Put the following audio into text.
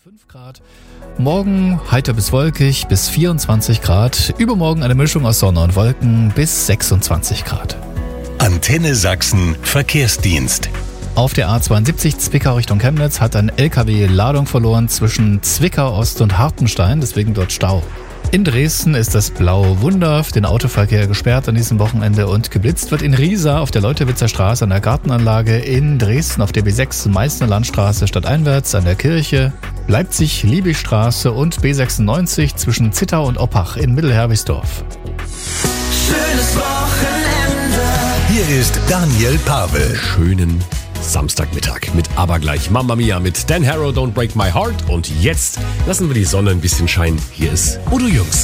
5 Grad. Morgen heiter bis wolkig bis 24 Grad. Übermorgen eine Mischung aus Sonne und Wolken bis 26 Grad. Antenne Sachsen Verkehrsdienst. Auf der A72 Zwickau Richtung Chemnitz hat ein LKW Ladung verloren zwischen Zwickau Ost und Hartenstein, deswegen dort Stau. In Dresden ist das Blaue Wunder für den Autoverkehr gesperrt an diesem Wochenende und geblitzt wird in Riesa auf der Leutewitzer Straße an der Gartenanlage, in Dresden auf der B6 Meißner Landstraße stadteinwärts an der Kirche, Leipzig-Liebigstraße und B96 zwischen Zittau und Oppach in Mittelherwigsdorf. Schönes Wochenende. Hier ist Daniel Pavel. Schönen Samstagmittag mit Abergleich Mamma Mia mit Dan Harrow, Don't Break My Heart. Und jetzt lassen wir die Sonne ein bisschen scheinen. Hier ist Udo Jürgens.